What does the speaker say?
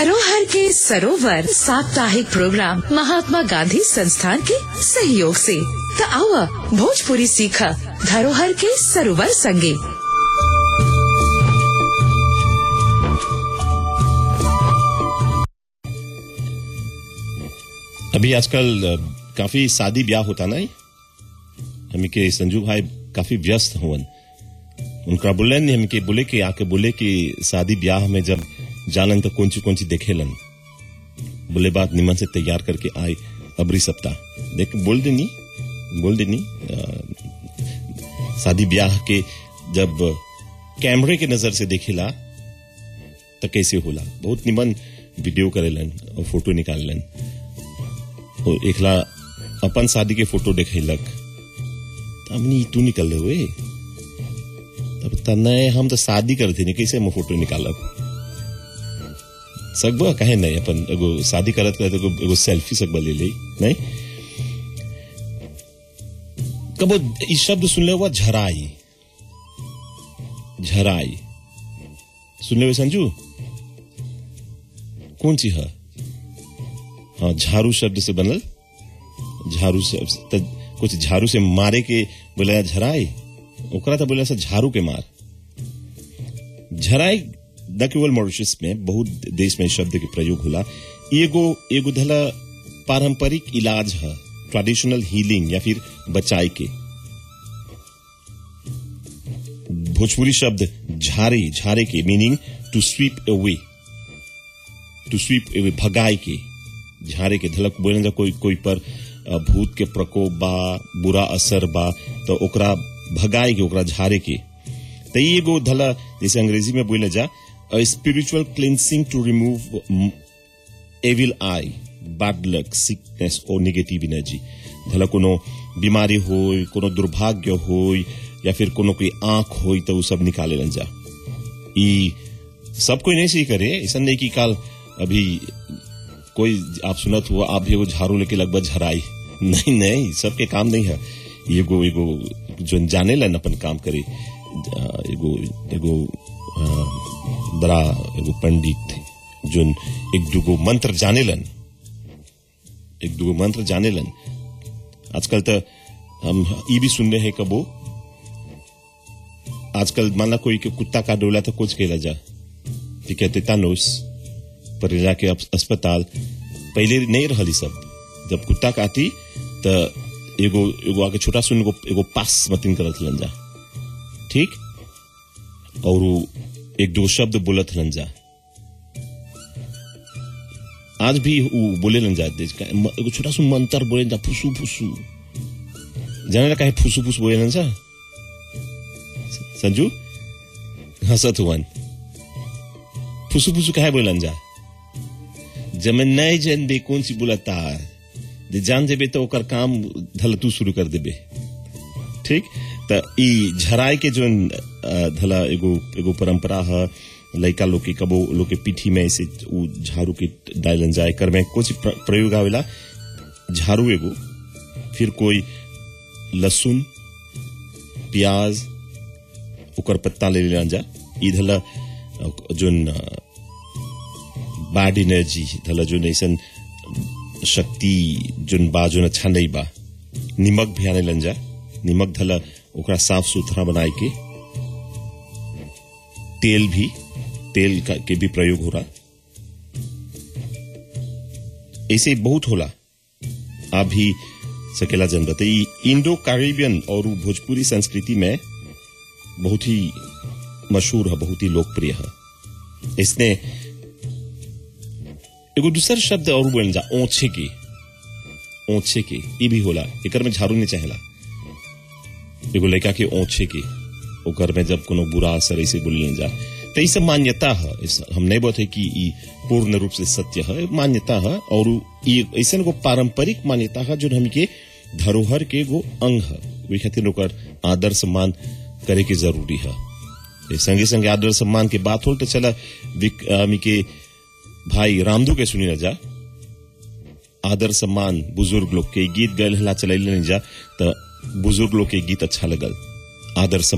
धरोहर के सरोवर साप्ताहिक प्रोग्राम महात्मा गांधी संस्थान के सहयोग से त आवा भोजपुरी सीखा धरोहर के सरोवर संगे। अभी आजकल काफी शादी ब्याह होता नहीं, हम के संजू भाई काफी व्यस्त हुवन। उनका बोलन हम के बोले कि आके बोले कि शादी ब्याह में जब जानन तो कौन सी देखेलन, बोले बात निमन से तैयार करके आए अबरी सप्ताह देख बोल देनी शादी ब्याह के जब कैमरे के नजर से देखेला तो कैसे होला। बहुत निमन वीडियो करेलन और फोटो निकाललन। तो एकला अपन शादी के फोटो देखेलक हमनी तू निकल हुए तब तने हम तो शादी करते नहीं, कैसे हम फोटो निकालब सकबा कहे नहीं। अपन एगो शादी करत एगो सेल्फी सकबा ले नहीं। कबो इस शब्द सुन ले हुआ झराई सुन ले हुए संजू कौन सी है? हाँ, झाड़ू शब्द से बनल। झाड़ू से कुछ झाड़ू से मारे के बोला झराई, ओकरा था बोला झाड़ू के मार। झराई न केवल मॉरिशस में बहुत देश में शब्द के प्रयोग होला। एगो धला पारंपरिक इलाज है, ट्रेडिशनल हीलिंग या फिर बचाई के। भोजपुरी शब्द झारे के मीनिंग टू स्वीप अवे, भगाई के। झारे के धलक बोले कोई पर भूत के प्रकोप बा, बुरा असर बा तो ओकरा भगाई के, ओकरा झारे के। तो एगो धला जैसे अंग्रेजी में बोले जा स्पिरिचुअल क्लिंसिंग टू रिमूव एविल आई, बैड लक, सिकनेस और नेगेटिव एनर्जी। धला कोनो बीमारी होई, कोनो दुर्भाग्य होई या फिर कोनो कोई आंख होई तो वो सब निकाले लन जा। ई सब कोई नहीं सही करे, ऐसा नहीं कि काल अभी कोई आप सुनत हुआ आप भी एगो झाड़ू लेके लगभग झराई नहीं, सबके काम नहीं है। एगो जो जाने लन अपन काम करे, एगो बड़ा एगो पंडित जो एक दुगो मंत्र जाने लन। आजकल तो हम ये भी सुनने हैं कबो आजकल माना कोई के कुत्ता का डोला तो कुछ कहला जा, ठीक है, टेटानोस पर जाके अस्पताल पहले नहीं रहली सब। जब कुत्ता काटी तो एगो आके छोटा सुन एगो पास मतिन करत हलन जा, ठीक, और एक दो शब्द बोलत हलन जा। आज भी वो बोले लन जा, एगो छोटा सुन मंत्र बोले जा, फुसू फुसू। जाने ला काहे फुसू फुसू बोले लन जा संजू? हंसत हुवन। फुसू फुसू काहे बोले लन जा? जब मैं नए जन बे कौन सी बुलाता जे जान देबे तो ओकर काम धल तू शुरू कर देबे, ठीक। त ई झराई के जो धला एगो परंपरा है, लइका लोग के कबो लोग के पीठी में ऐसे उ झाड़ू के डालन जाए कर में कुछ प्रयोग आवेला। झाड़ू एगो, फिर कोई लहसुन प्याज ओकर पत्ता ले लेना जा। ई धला जोन बैड एनर्जी धला जो नैसन शक्ति जोन बा जोन अच्छा नहीं बा, निमक भी आने लन जा। निमक धला ओकरा साफ सुथरा बनाए के। तेल के भी प्रयोग हो रहा। ऐसे बहुत होला। आप भी सकेला जन बताइए, इंडो कैरिबियन और भोजपुरी संस्कृति में बहुत ही मशहूर है, बहुत ही लोकप्रिय है। इसने एगो दूसर शब्द और बोल जा, ओछे के ये भी होला। एकर में झाड़ू नहीं चाहेला। एगो लड़का के ओछे के ओकर में जब कोनो बुरा असर ऐसे बोल जा तो ये सब मान्यता है। हम नहीं बोलते कि ये पूर्ण रूप से सत्य है, मान्यता है। और ये ऐसा एगो पारंपरिक मान्यता है जो हम के धरोहर के एगो अंग है। वही खातिर ओकर आदर सम्मान करे के जरूरी है। संगे संगे आदर सम्मान के बात हो तो चला के भाई रामदू के सुनी न जा। आदर सम्मान बुजुर्ग लोग के गीत गल हला चल जा तो बुजुर्ग लोग के गीत अच्छा लगल। आदर